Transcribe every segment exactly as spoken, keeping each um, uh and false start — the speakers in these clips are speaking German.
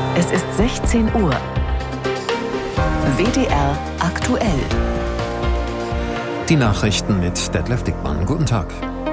Es ist sechzehn Uhr. W D R aktuell. Die Nachrichten mit Detlef Dickmann. Guten Tag.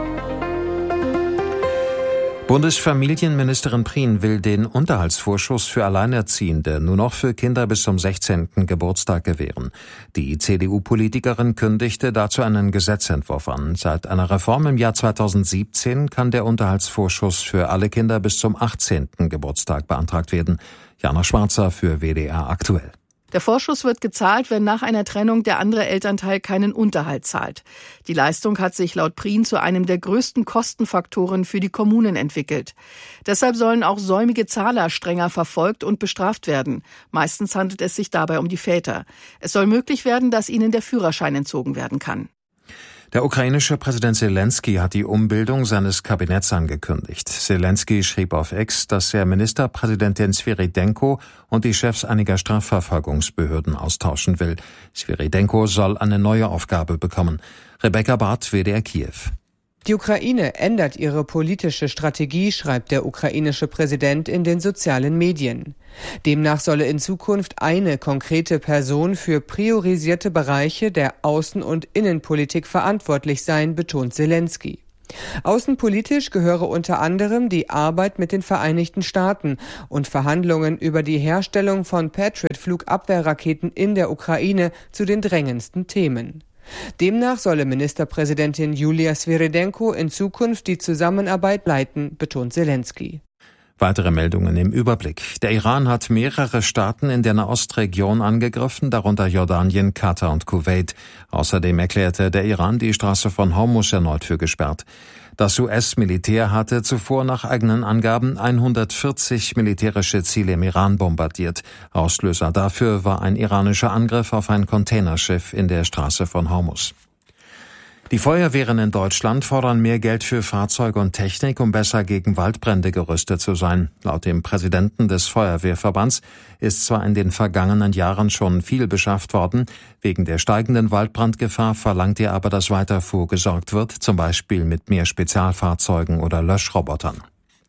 Bundesfamilienministerin Prien will den Unterhaltsvorschuss für Alleinerziehende nur noch für Kinder bis zum sechzehnten Geburtstag gewähren. Die C D U-Politikerin kündigte dazu einen Gesetzentwurf an. Seit einer Reform im Jahr zweitausendsiebzehn kann der Unterhaltsvorschuss für alle Kinder bis zum achtzehnten Geburtstag beantragt werden. Jana Schwarzer für W D R aktuell. Der Vorschuss wird gezahlt, wenn nach einer Trennung der andere Elternteil keinen Unterhalt zahlt. Die Leistung hat sich laut Prien zu einem der größten Kostenfaktoren für die Kommunen entwickelt. Deshalb sollen auch säumige Zahler strenger verfolgt und bestraft werden. Meistens handelt es sich dabei um die Väter. Es soll möglich werden, dass ihnen der Führerschein entzogen werden kann. Der ukrainische Präsident Selensky hat die Umbildung seines Kabinetts angekündigt. Selensky schrieb auf X, dass er Ministerpräsidentin Svyrydenko und die Chefs einiger Strafverfolgungsbehörden austauschen will. Svyrydenko soll eine neue Aufgabe bekommen. Rebecca Barth, W D R Kiew. Die Ukraine ändert ihre politische Strategie, schreibt der ukrainische Präsident in den sozialen Medien. Demnach solle in Zukunft eine konkrete Person für priorisierte Bereiche der Außen- und Innenpolitik verantwortlich sein, betont Selensky. Außenpolitisch gehöre unter anderem die Arbeit mit den Vereinigten Staaten und Verhandlungen über die Herstellung von Patriot-Flugabwehrraketen in der Ukraine zu den drängendsten Themen. Demnach solle Ministerpräsidentin Julia Svyrydenko in Zukunft die Zusammenarbeit leiten, betont Selensky. Weitere Meldungen im Überblick. Der Iran hat mehrere Staaten in der Nahostregion angegriffen, darunter Jordanien, Katar und Kuwait. Außerdem erklärte der Iran die Straße von Hormuz erneut für gesperrt. Das U S-Militär hatte zuvor nach eigenen Angaben hundertvierzig militärische Ziele im Iran bombardiert. Auslöser dafür war ein iranischer Angriff auf ein Containerschiff in der Straße von Hormuz. Die Feuerwehren in Deutschland fordern mehr Geld für Fahrzeuge und Technik, um besser gegen Waldbrände gerüstet zu sein. Laut dem Präsidenten des Feuerwehrverbands ist zwar in den vergangenen Jahren schon viel beschafft worden, wegen der steigenden Waldbrandgefahr verlangt er aber, dass weiter vorgesorgt wird, zum Beispiel mit mehr Spezialfahrzeugen oder Löschrobotern.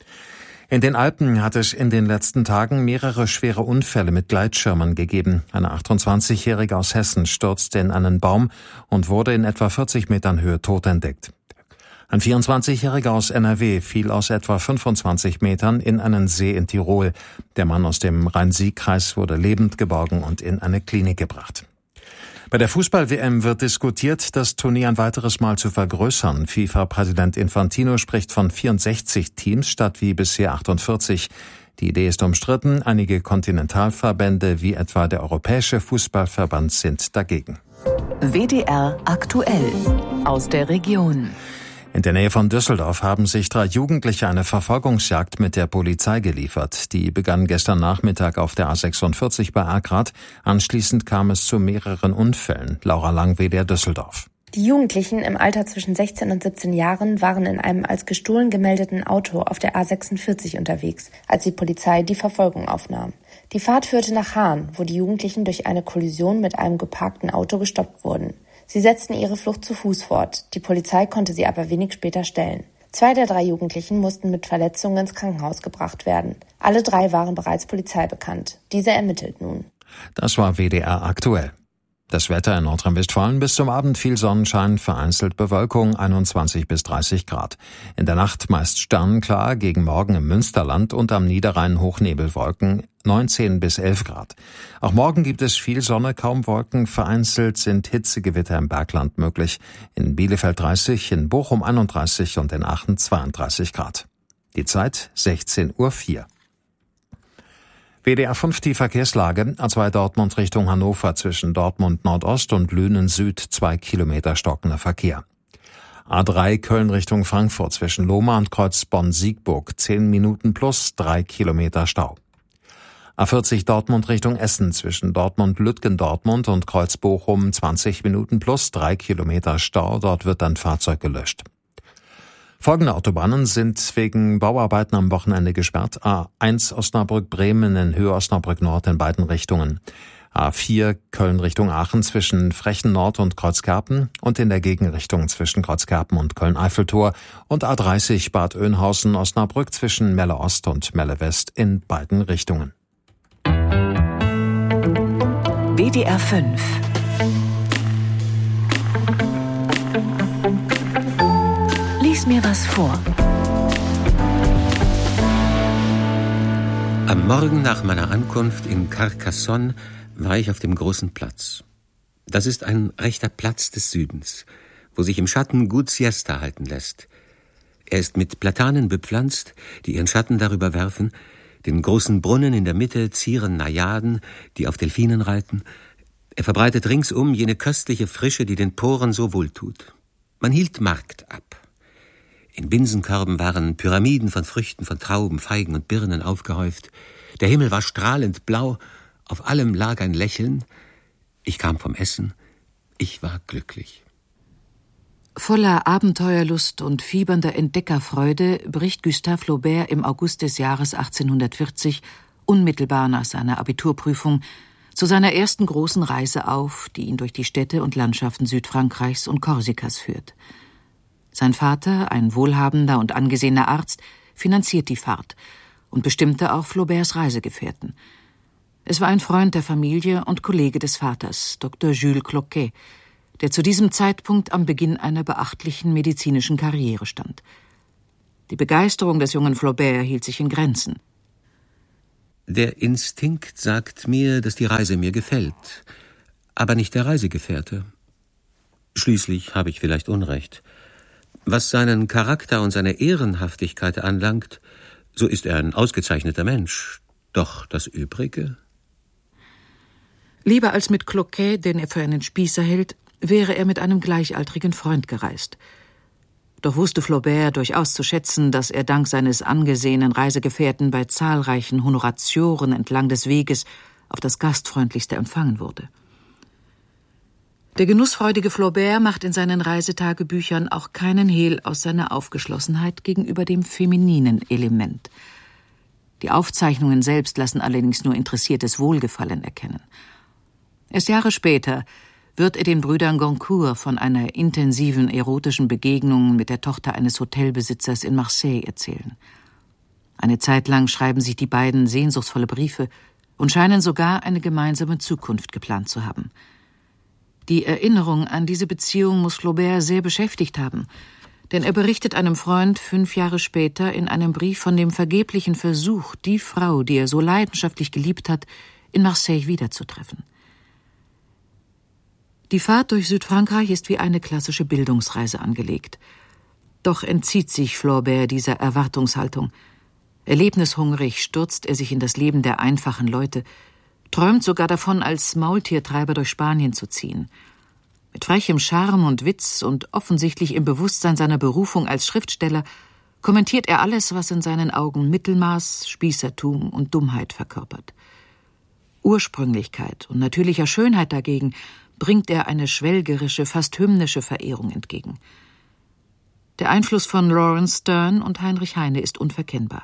In den Alpen hat es in den letzten Tagen mehrere schwere Unfälle mit Gleitschirmen gegeben. Eine achtundzwanzigjährige aus Hessen stürzte in einen Baum und wurde in etwa vierzig Metern Höhe tot entdeckt. Ein vierundzwanzigjähriger aus N R W fiel aus etwa fünfundzwanzig Metern in einen See in Tirol. Der Mann aus dem Rhein-Sieg-Kreis wurde lebend geborgen und in eine Klinik gebracht. Bei der Fußball-W M wird diskutiert, das Turnier ein weiteres Mal zu vergrößern. FIFA-Präsident Infantino spricht von vierundsechzig Teams statt wie bisher achtundvierzig. Die Idee ist umstritten. Einige Kontinentalverbände wie etwa der Europäische Fußballverband sind dagegen. W D R aktuell aus der Region. In der Nähe von Düsseldorf haben sich drei Jugendliche eine Verfolgungsjagd mit der Polizei geliefert. Die begann gestern Nachmittag auf der A sechsundvierzig bei Erkrath. Anschließend kam es zu mehreren Unfällen. Laura Lang, W D R Düsseldorf. Die Jugendlichen im Alter zwischen sechzehn und siebzehn Jahren waren in einem als gestohlen gemeldeten Auto auf der A sechsundvierzig unterwegs, als die Polizei die Verfolgung aufnahm. Die Fahrt führte nach Hahn, wo die Jugendlichen durch eine Kollision mit einem geparkten Auto gestoppt wurden. Sie setzten ihre Flucht zu Fuß fort. Die Polizei konnte sie aber wenig später stellen. Zwei der drei Jugendlichen mussten mit Verletzungen ins Krankenhaus gebracht werden. Alle drei waren bereits Polizei bekannt. Diese ermittelt nun. Das war W D R aktuell. Das Wetter in Nordrhein-Westfalen: bis zum Abend viel Sonnenschein, vereinzelt Bewölkung, einundzwanzig bis dreißig Grad. In der Nacht meist sternenklar, gegen Morgen im Münsterland und am Niederrhein Hochnebelwolken, neunzehn bis elf Grad. Auch morgen gibt es viel Sonne, kaum Wolken, vereinzelt sind Hitzegewitter im Bergland möglich. In Bielefeld dreißig, in Bochum einunddreißig und in Aachen zweiunddreißig Grad. Die Zeit sechzehn Uhr vier. W D R fünf, die Verkehrslage. A zwei Dortmund Richtung Hannover, zwischen Dortmund Nordost und Lünen Süd, zwei Kilometer stockender Verkehr. A drei Köln Richtung Frankfurt, zwischen Lohmar und Kreuz Bonn-Siegburg, zehn Minuten plus, drei Kilometer Stau. A vierzig Dortmund Richtung Essen, zwischen Dortmund-Lütgendortmund und Kreuz Bochum, zwanzig Minuten plus, drei Kilometer Stau, dort wird ein Fahrzeug gelöscht. Folgende Autobahnen sind wegen Bauarbeiten am Wochenende gesperrt. A eins Osnabrück-Bremen in Höhe Osnabrück-Nord in beiden Richtungen. A vier Köln Richtung Aachen zwischen Frechen Nord und Kreuzkerpen und in der Gegenrichtung zwischen Kreuzkerpen und Köln-Eiffeltor. Und A dreißig Bad Oeynhausen Osnabrück zwischen Melle Ost und Melle West in beiden Richtungen. W D R fünf. Lies mir was vor. Am Morgen nach meiner Ankunft in Carcassonne war ich auf dem großen Platz. Das ist ein rechter Platz des Südens, wo sich im Schatten gut Siesta halten lässt. Er ist mit Platanen bepflanzt, die ihren Schatten darüber werfen. Den großen Brunnen in der Mitte zieren Najaden, die auf Delfinen reiten. Er verbreitet ringsum jene köstliche Frische, die den Poren so wohltut. Man hielt Markt ab. In Binsenkörben waren Pyramiden von Früchten, von Trauben, Feigen und Birnen aufgehäuft. Der Himmel war strahlend blau, auf allem lag ein Lächeln. Ich kam vom Essen, ich war glücklich. Voller Abenteuerlust und fiebernder Entdeckerfreude bricht Gustave Flaubert im August des Jahres achtzehnhundertvierzig, unmittelbar nach seiner Abiturprüfung, zu seiner ersten großen Reise auf, die ihn durch die Städte und Landschaften Südfrankreichs und Korsikas führt. Sein Vater, ein wohlhabender und angesehener Arzt, finanziert die Fahrt und bestimmte auch Flauberts Reisegefährten. Es war ein Freund der Familie und Kollege des Vaters, Doktor Jules Cloquet, der zu diesem Zeitpunkt am Beginn einer beachtlichen medizinischen Karriere stand. Die Begeisterung des jungen Flaubert hielt sich in Grenzen. Der Instinkt sagt mir, dass die Reise mir gefällt, aber nicht der Reisegefährte. Schließlich habe ich vielleicht Unrecht. Was seinen Charakter und seine Ehrenhaftigkeit anlangt, so ist er ein ausgezeichneter Mensch. Doch das Übrige? Lieber als mit Cloquet, den er für einen Spießer hält, wäre er mit einem gleichaltrigen Freund gereist. Doch wusste Flaubert durchaus zu schätzen, dass er dank seines angesehenen Reisegefährten bei zahlreichen Honoratioren entlang des Weges auf das Gastfreundlichste empfangen wurde. Der genussfreudige Flaubert macht in seinen Reisetagebüchern auch keinen Hehl aus seiner Aufgeschlossenheit gegenüber dem femininen Element. Die Aufzeichnungen selbst lassen allerdings nur interessiertes Wohlgefallen erkennen. Erst Jahre später wird er den Brüdern Goncourt von einer intensiven erotischen Begegnung mit der Tochter eines Hotelbesitzers in Marseille erzählen. Eine Zeit lang schreiben sich die beiden sehnsuchtsvolle Briefe und scheinen sogar eine gemeinsame Zukunft geplant zu haben. Die Erinnerung an diese Beziehung muss Flaubert sehr beschäftigt haben, denn er berichtet einem Freund fünf Jahre später in einem Brief von dem vergeblichen Versuch, die Frau, die er so leidenschaftlich geliebt hat, in Marseille wiederzutreffen. Die Fahrt durch Südfrankreich ist wie eine klassische Bildungsreise angelegt. Doch entzieht sich Flaubert dieser Erwartungshaltung. Erlebnishungrig stürzt er sich in das Leben der einfachen Leute, träumt sogar davon, als Maultiertreiber durch Spanien zu ziehen. Mit frechem Charme und Witz und offensichtlich im Bewusstsein seiner Berufung als Schriftsteller kommentiert er alles, was in seinen Augen Mittelmaß, Spießertum und Dummheit verkörpert. Ursprünglichkeit und natürlicher Schönheit dagegen bringt er eine schwelgerische, fast hymnische Verehrung entgegen. Der Einfluss von Laurence Sterne und Heinrich Heine ist unverkennbar.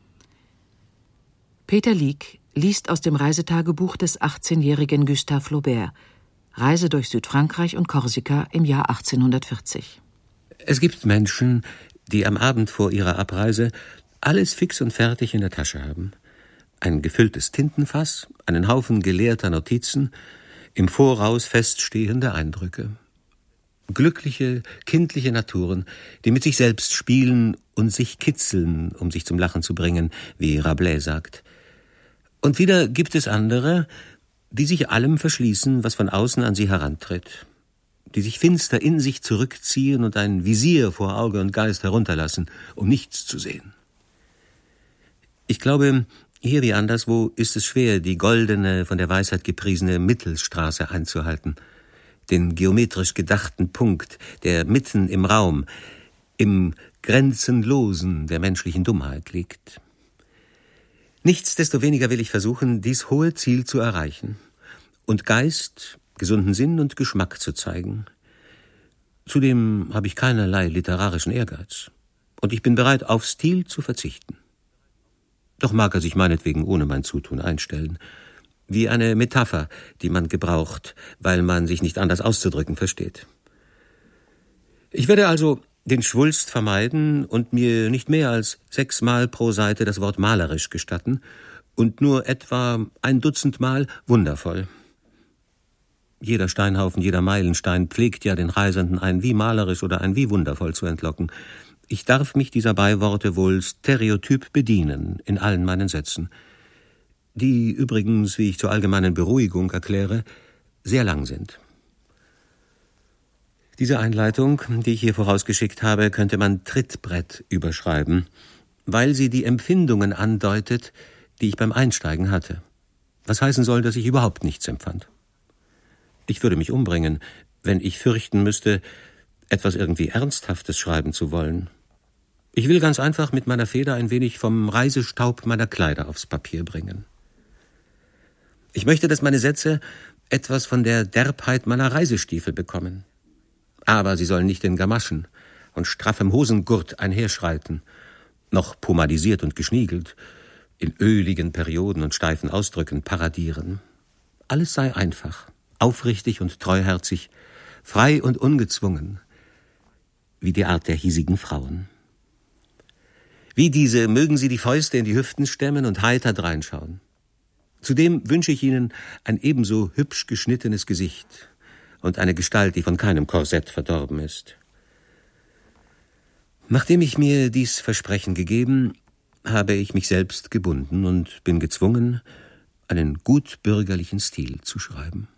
Peter Lieck liest aus dem Reisetagebuch des achtzehnjährigen Gustave Flaubert, Reise durch Südfrankreich und Korsika im Jahr achtzehnhundertvierzig. Es gibt Menschen, die am Abend vor ihrer Abreise alles fix und fertig in der Tasche haben. Ein gefülltes Tintenfass, einen Haufen geleerter Notizen, im Voraus feststehende Eindrücke. Glückliche, kindliche Naturen, die mit sich selbst spielen und sich kitzeln, um sich zum Lachen zu bringen, wie Rabelais sagt. Und wieder gibt es andere, die sich allem verschließen, was von außen an sie herantritt, die sich finster in sich zurückziehen und ein Visier vor Auge und Geist herunterlassen, um nichts zu sehen. Ich glaube, hier wie anderswo ist es schwer, die goldene, von der Weisheit gepriesene Mittelstraße einzuhalten, den geometrisch gedachten Punkt, der mitten im Raum, im Grenzenlosen der menschlichen Dummheit liegt. Nichtsdestoweniger will ich versuchen, dies hohe Ziel zu erreichen und Geist, gesunden Sinn und Geschmack zu zeigen. Zudem habe ich keinerlei literarischen Ehrgeiz und ich bin bereit, auf Stil zu verzichten. Doch mag er sich meinetwegen ohne mein Zutun einstellen, wie eine Metapher, die man gebraucht, weil man sich nicht anders auszudrücken versteht. Ich werde also den Schwulst vermeiden und mir nicht mehr als sechsmal pro Seite das Wort malerisch gestatten und nur etwa ein Dutzend Mal wundervoll. Jeder Steinhaufen, jeder Meilenstein pflegt ja den Reisenden ein wie malerisch oder ein wie wundervoll zu entlocken. Ich darf mich dieser Beiworte wohl stereotyp bedienen in allen meinen Sätzen, die übrigens, wie ich zur allgemeinen Beruhigung erkläre, sehr lang sind. Diese Einleitung, die ich hier vorausgeschickt habe, könnte man Trittbrett überschreiben, weil sie die Empfindungen andeutet, die ich beim Einsteigen hatte. Was heißen soll, dass ich überhaupt nichts empfand. Ich würde mich umbringen, wenn ich fürchten müsste, etwas irgendwie Ernsthaftes schreiben zu wollen. Ich will ganz einfach mit meiner Feder ein wenig vom Reisestaub meiner Kleider aufs Papier bringen. Ich möchte, dass meine Sätze etwas von der Derbheit meiner Reisestiefel bekommen. Aber sie sollen nicht in Gamaschen und straffem Hosengurt einherschreiten, noch pomadisiert und geschniegelt, in öligen Perioden und steifen Ausdrücken paradieren. Alles sei einfach, aufrichtig und treuherzig, frei und ungezwungen, wie die Art der hiesigen Frauen. Wie diese mögen sie die Fäuste in die Hüften stemmen und heiter dreinschauen. Zudem wünsche ich ihnen ein ebenso hübsch geschnittenes Gesicht und eine Gestalt, die von keinem Korsett verdorben ist. Nachdem ich mir dies Versprechen gegeben, habe ich mich selbst gebunden und bin gezwungen, einen gutbürgerlichen Stil zu schreiben.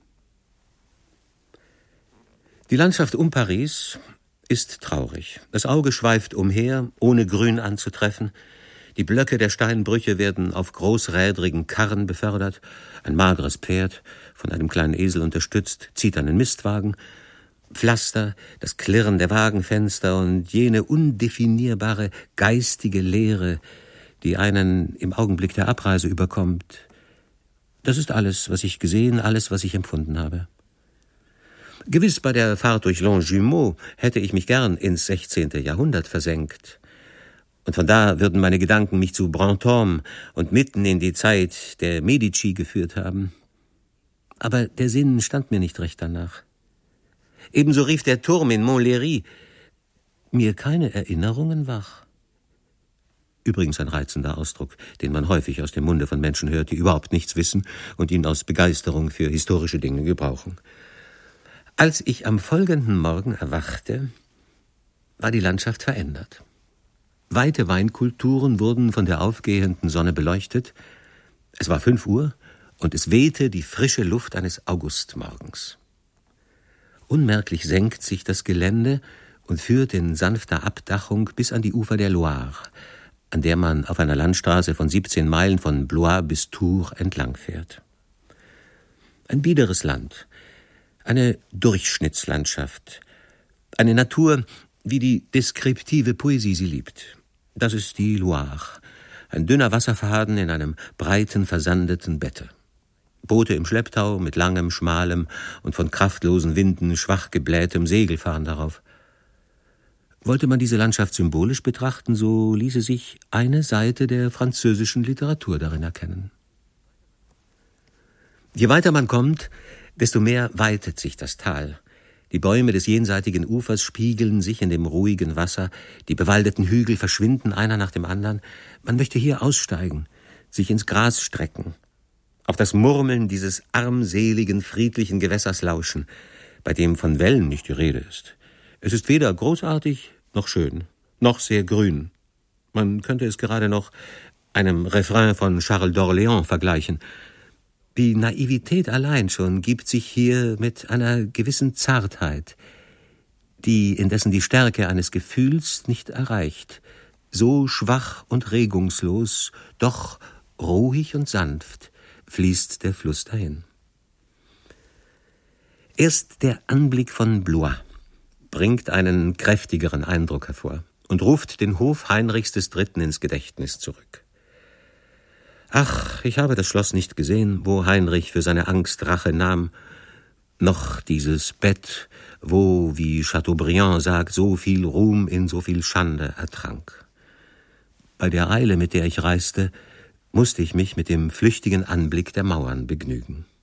Die Landschaft um Paris ist traurig. Das Auge schweift umher, ohne Grün anzutreffen. Die Blöcke der Steinbrüche werden auf großrädrigen Karren befördert. Ein mageres Pferd, von einem kleinen Esel unterstützt, zieht einen Mistwagen. Pflaster, das Klirren der Wagenfenster und jene undefinierbare geistige Leere, die einen im Augenblick der Abreise überkommt. Das ist alles, was ich gesehen, alles, was ich empfunden habe. Gewiss, bei der Fahrt durch Longjumeau hätte ich mich gern ins sechzehnte Jahrhundert versenkt. Und von da würden meine Gedanken mich zu Brantôme und mitten in die Zeit der Medici geführt haben. Aber der Sinn stand mir nicht recht danach. Ebenso rief der Turm in Montlhéry mir keine Erinnerungen wach. Übrigens ein reizender Ausdruck, den man häufig aus dem Munde von Menschen hört, die überhaupt nichts wissen und ihn aus Begeisterung für historische Dinge gebrauchen. Als ich am folgenden Morgen erwachte, war die Landschaft verändert. Weite Weinkulturen wurden von der aufgehenden Sonne beleuchtet. Es war fünf Uhr und es wehte die frische Luft eines Augustmorgens. Unmerklich senkt sich das Gelände und führt in sanfter Abdachung bis an die Ufer der Loire, an der man auf einer Landstraße von siebzehn Meilen von Blois bis Tours entlangfährt. Ein biederes Land, eine Durchschnittslandschaft, eine Natur, wie die deskriptive Poesie sie liebt. Das ist die Loire, ein dünner Wasserfaden in einem breiten, versandeten Bette. Boote im Schlepptau mit langem, schmalem und von kraftlosen Winden schwach geblähtem Segel fahren darauf. Wollte man diese Landschaft symbolisch betrachten, so ließe sich eine Seite der französischen Literatur darin erkennen. Je weiter man kommt, desto mehr weitet sich das Tal. Die Bäume des jenseitigen Ufers spiegeln sich in dem ruhigen Wasser, die bewaldeten Hügel verschwinden einer nach dem anderen. Man möchte hier aussteigen, sich ins Gras strecken, auf das Murmeln dieses armseligen, friedlichen Gewässers lauschen, bei dem von Wellen nicht die Rede ist. Es ist weder großartig noch schön, noch sehr grün. Man könnte es gerade noch einem Refrain von Charles d'Orléans vergleichen. Die Naivität allein schon gibt sich hier mit einer gewissen Zartheit, die indessen die Stärke eines Gefühls nicht erreicht. So schwach und regungslos, doch ruhig und sanft fließt der Fluss dahin. Erst der Anblick von Blois bringt einen kräftigeren Eindruck hervor und ruft den Hof Heinrichs des Dritten ins Gedächtnis zurück. Ach, ich habe das Schloss nicht gesehen, wo Heinrich für seine Angst Rache nahm, noch dieses Bett, wo, wie Chateaubriand sagt, so viel Ruhm in so viel Schande ertrank. Bei der Eile, mit der ich reiste, musste ich mich mit dem flüchtigen Anblick der Mauern begnügen.